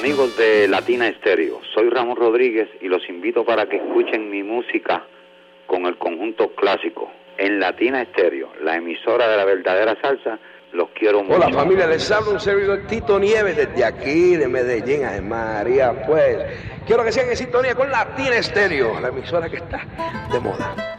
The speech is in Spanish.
amigos de Latina Estéreo. Soy Ramón Rodríguez y los invito para que escuchen mi música con el conjunto clásico en Latina Estéreo, la emisora de la verdadera salsa. Los quiero mucho. Hola familia, les habla un servidor Tito Nieves desde aquí de Medellín, Ave María. Pues quiero que sigan en sintonía con Latina Estéreo, la emisora que está de moda.